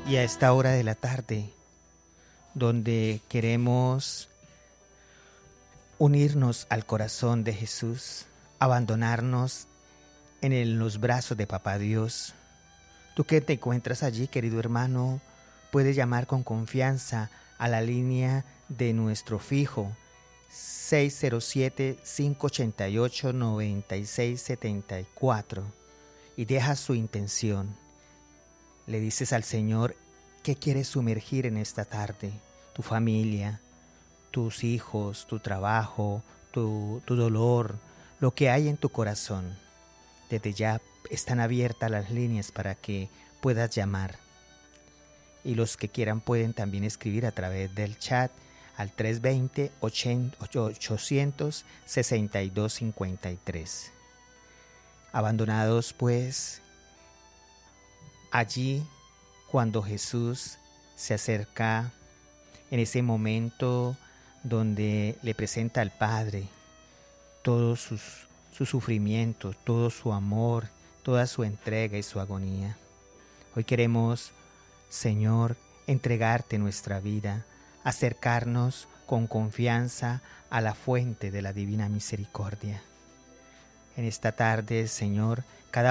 y a esta hora de la tarde, donde queremos unirnos al corazón de Jesús, abandonarnos en los brazos de Papá Dios. Tú que te encuentras allí, querido hermano, puedes llamar con confianza a la línea de nuestro fijo 607-588-9674 y dejas su intención. Le dices al Señor que quieres sumergir en esta tarde, tu familia, tus hijos, tu trabajo, tu dolor, lo que hay en tu corazón. Desde ya están abiertas las líneas para que puedas llamar. Y los que quieran pueden también escribir a través del chat al 320-800-6253. Abandonados pues allí cuando Jesús se acerca en ese momento donde le presenta al Padre todos sus sufrimientos, todo su amor, toda su entrega y su agonía. Hoy queremos, Señor, entregarte nuestra vida, acercarnos con confianza a la fuente de la divina misericordia. En esta tarde, Señor, cada